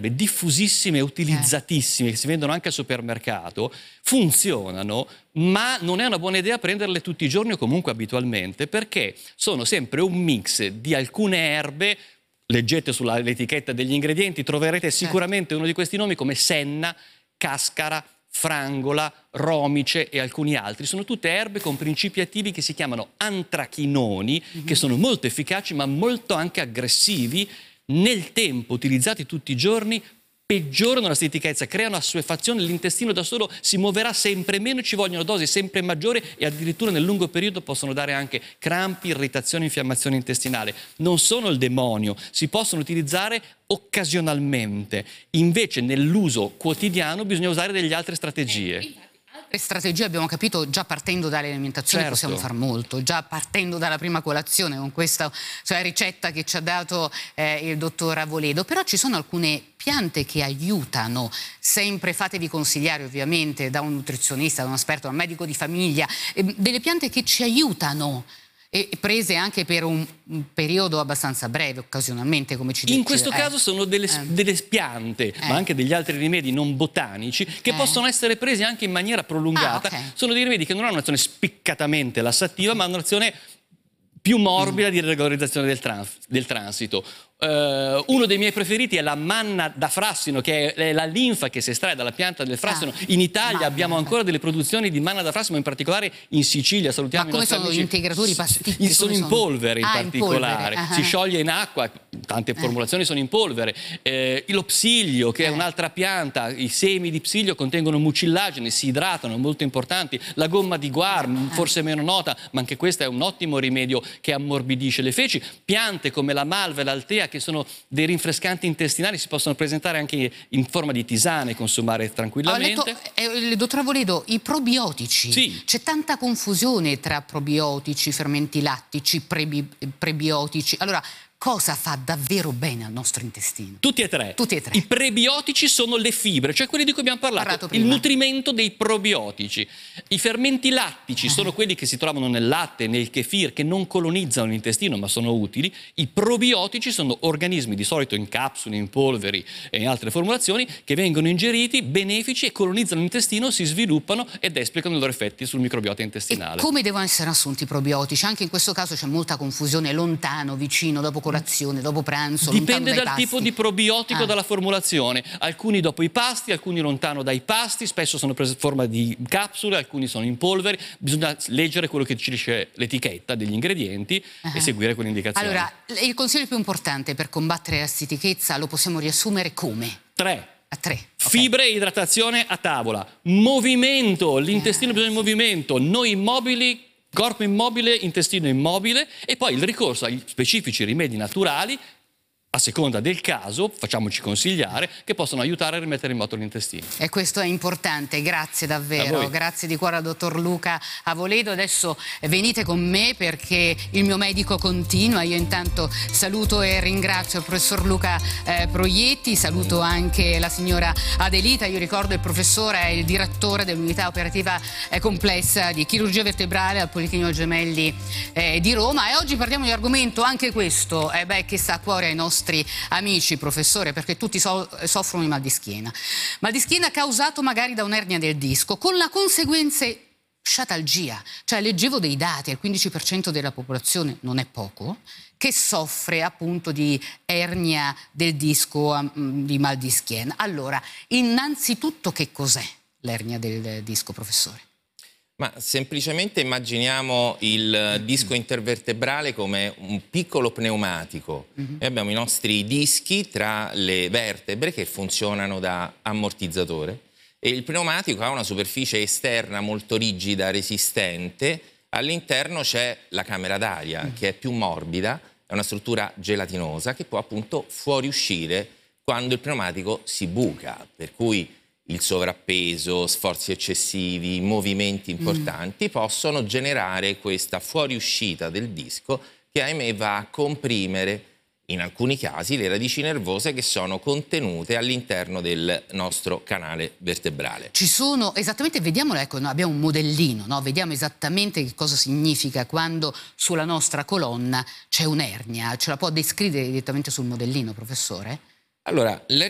erbe diffusissime e utilizzatissime che si vendono anche al supermercato, funzionano, ma non è una buona idea prenderle tutti i giorni o comunque abitualmente, perché sono sempre un mix di alcune erbe. Leggete sull'etichetta degli ingredienti, troverete sicuramente uno di questi nomi come senna, cascara, frangola, romice e alcuni altri. Sono tutte erbe con principi attivi che si chiamano antrachinoni, che sono molto efficaci ma molto anche aggressivi. Nel tempo, utilizzati tutti i giorni, peggiorano la stitichezza, creano assuefazione, l'intestino da solo si muoverà sempre meno, ci vogliono dosi sempre maggiori e addirittura nel lungo periodo possono dare anche crampi, irritazione, infiammazione intestinale. Non sono il demonio, si possono utilizzare occasionalmente, invece nell'uso quotidiano bisogna usare delle altre strategie. Le strategie, abbiamo capito, già partendo dall'alimentazione possiamo far molto, già partendo dalla prima colazione con questa ricetta che ci ha dato il dottor Avoledo, però ci sono alcune piante che aiutano, sempre fatevi consigliare ovviamente da un nutrizionista, da un esperto, da un medico di famiglia, delle piante che ci aiutano, e prese anche per un periodo abbastanza breve, occasionalmente, come ci dice. In questo caso sono delle piante, ma anche degli altri rimedi non botanici, che possono essere presi anche in maniera prolungata. Sono dei rimedi che non hanno un'azione spiccatamente lassativa, ma hanno un'azione più morbida di regolarizzazione del transito. Uno dei miei preferiti è la manna da frassino, che è la linfa che si estrae dalla pianta del frassino. In Italia abbiamo ancora delle produzioni di manna da frassino, in particolare in Sicilia. Salutiamo i nostri amici. Ma come sono integratori, pasticchi? Sono in polvere in particolare. Si scioglie in acqua, tante formulazioni sono in polvere. Lo psilio, che è un'altra pianta, i semi di psilio contengono mucillagene, si idratano, molto importanti. La gomma di guar, forse meno nota, ma anche questa è un ottimo rimedio che ammorbidisce le feci. Piante come la malva e l'altea, che sono dei rinfrescanti intestinali, si possono presentare anche in forma di tisane e consumare tranquillamente. Dottor Avoledo, i probiotici, c'è tanta confusione tra probiotici, fermenti lattici, prebiotici. Allora, cosa fa davvero bene al nostro intestino? Tutti e tre. I prebiotici sono le fibre, cioè quelli di cui abbiamo parlato, il nutrimento dei probiotici. I fermenti lattici sono quelli che si trovano nel latte, nel kefir, che non colonizzano l'intestino ma sono utili. I probiotici sono organismi, di solito in capsule, in polveri e in altre formulazioni, che vengono ingeriti, benefici, e colonizzano l'intestino, si sviluppano ed esplicano i loro effetti sul microbiota intestinale. E come devono essere assunti i probiotici? Anche in questo caso c'è molta confusione, lontano, vicino, dopo colazione, dopo pranzo, dipende dal tipo di probiotico, dalla formulazione. Alcuni dopo i pasti, alcuni lontano dai pasti, spesso sono presi in forma di capsule, alcuni sono in polvere. Bisogna leggere quello che ci dice l'etichetta degli ingredienti e seguire quelle indicazioni. Allora, il consiglio più importante per combattere la stitichezza lo possiamo riassumere come? 3. A 3. Fibre e idratazione a tavola. Movimento, l'intestino ha bisogno di movimento. Noi immobili, corpo immobile, intestino immobile, e poi il ricorso agli specifici rimedi naturali, a seconda del caso, facciamoci consigliare, che possono aiutare a rimettere in moto l'intestino. E questo è importante, grazie davvero, grazie di cuore al dottor Luca Avoledo. Adesso venite con me perché il mio medico continua. Io intanto saluto e ringrazio il professor Luca Proietti, saluto anche la signora Adelita. Io ricordo il professore è il direttore dell'unità operativa complessa di chirurgia vertebrale al Policlinico Gemelli di Roma, e oggi parliamo di argomento anche questo che sta a cuore ai nostri amici, professore, perché tutti soffrono di mal di schiena causato magari da un'ernia del disco, con la conseguenze sciatalgia. Cioè, leggevo dei dati, il 15% della popolazione, non è poco, che soffre appunto di ernia del disco, di mal di schiena. Allora, innanzitutto, che cos'è l'ernia del disco, professore? Ma semplicemente immaginiamo il disco intervertebrale come un piccolo pneumatico. Noi abbiamo i nostri dischi tra le vertebre che funzionano da ammortizzatore, e il pneumatico ha una superficie esterna molto rigida, resistente. All'interno c'è la camera d'aria, che è più morbida, è una struttura gelatinosa che può appunto fuoriuscire quando il pneumatico si buca, per cui il sovrappeso, sforzi eccessivi, movimenti importanti possono generare questa fuoriuscita del disco che, ahimè, va a comprimere in alcuni casi le radici nervose che sono contenute all'interno del nostro canale vertebrale. Ci sono, esattamente, vediamolo, ecco, abbiamo un modellino, no? Vediamo esattamente che cosa significa quando sulla nostra colonna c'è un'ernia. Ce la può descrivere direttamente sul modellino, professore? Allora,